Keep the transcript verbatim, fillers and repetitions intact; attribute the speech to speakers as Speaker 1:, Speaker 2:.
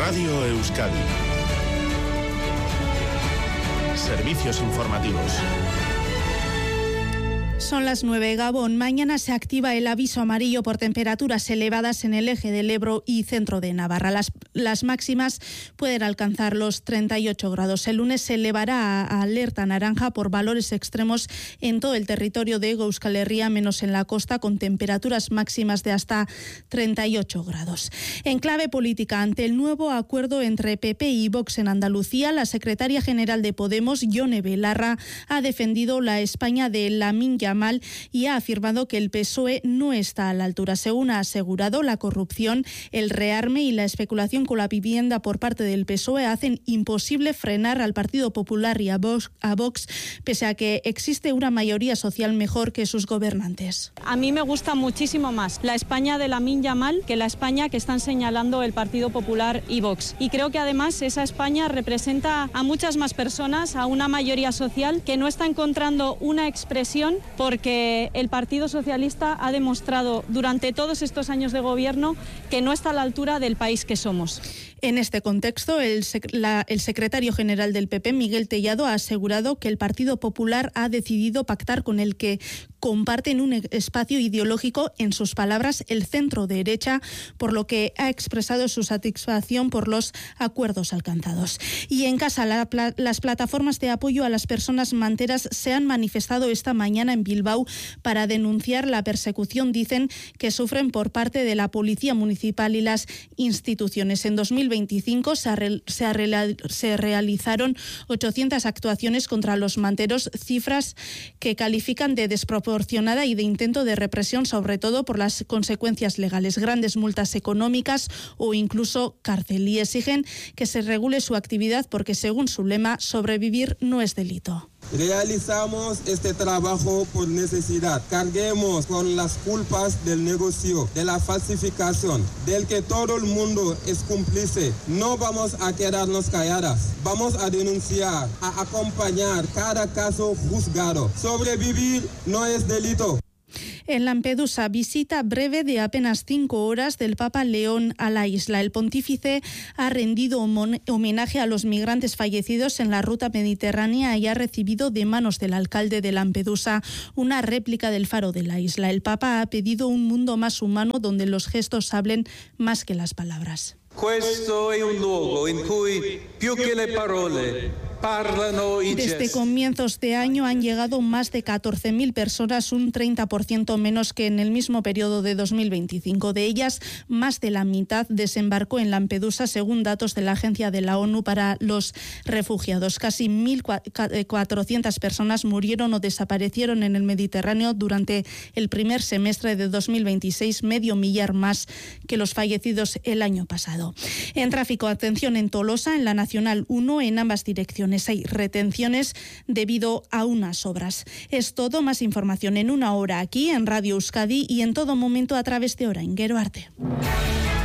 Speaker 1: Radio Euskadi. Servicios informativos.
Speaker 2: Son las nueve, Gabón. Mañana se activa el aviso amarillo por temperaturas elevadas en el eje del Ebro y centro de Navarra. Las, las máximas pueden alcanzar los treinta y ocho grados. El lunes se elevará a alerta naranja por valores extremos en todo el territorio de Euskal Herria, menos en la costa, con temperaturas máximas de hasta treinta y ocho grados. En clave política, ante el nuevo acuerdo entre P P y Vox en Andalucía, la secretaria general de Podemos, Yone Belarra, ha defendido la España de Lamine Yamal y ha afirmado que el P S O E no está a la altura. Según ha asegurado, la corrupción, el rearme y la especulación con la vivienda por parte del P S O E hacen imposible frenar al Partido Popular y a Vox, a Vox, pese a que existe una mayoría social mejor que sus gobernantes.
Speaker 3: A mí me gusta muchísimo más la España de Lamine Yamal que la España que están señalando el Partido Popular y Vox. Y creo que además esa España representa a muchas más personas, a una mayoría social que no está encontrando una expresión porque el Partido Socialista ha demostrado durante todos estos años de gobierno que no está a la altura del país que somos.
Speaker 2: En este contexto, el, sec- la, el secretario general del P P, Miguel Tellado, ha asegurado que el Partido Popular ha decidido pactar con el que comparten un espacio ideológico, en sus palabras, el centro-derecha, por lo que ha expresado su satisfacción por los acuerdos alcanzados. Y en casa, la, pla- las plataformas de apoyo a las personas manteras se han manifestado esta mañana en Bilbao para denunciar la persecución, dicen, que sufren por parte de la Policía Municipal y las instituciones. En dos mil veinticinco se, arre, se, arre, se realizaron ochocientas actuaciones contra los manteros, cifras que califican de desproporcionada y de intento de represión, sobre todo por las consecuencias legales, grandes multas económicas o incluso cárcel, y exigen que se regule su actividad porque, según su lema, sobrevivir no es delito.
Speaker 4: Realizamos este trabajo por necesidad. Carguemos con las culpas del negocio, de la falsificación, del que todo el mundo es cómplice. No vamos a quedarnos calladas. Vamos a denunciar, a acompañar cada caso juzgado. Sobrevivir no es delito.
Speaker 2: En Lampedusa, visita breve de apenas cinco horas del Papa León a la isla. El pontífice ha rendido homenaje a los migrantes fallecidos en la ruta mediterránea y ha recibido de manos del alcalde de Lampedusa una réplica del faro de la isla. El Papa ha pedido un mundo más humano donde los gestos hablen más que las palabras.
Speaker 5: Questo è un luogo in cui più che le parole parlano i gesti.
Speaker 2: Desde comienzos de año han llegado más de catorce mil personas, un treinta por ciento menos que en el mismo periodo de dos mil veinticinco. De ellas, más de la mitad desembarcó en Lampedusa, según datos de la Agencia de la ONU para los Refugiados. Casi mil cuatrocientas personas murieron o desaparecieron en el Mediterráneo durante el primer semestre de dos mil veintiséis, medio millar más que los fallecidos el año pasado. En tráfico, atención en Tolosa, en la Nacional uno, en ambas direcciones hay retenciones debido a unas obras. Es todo, más información en una hora aquí en Radio Euskadi y en todo momento a través de Orain. Gero arte.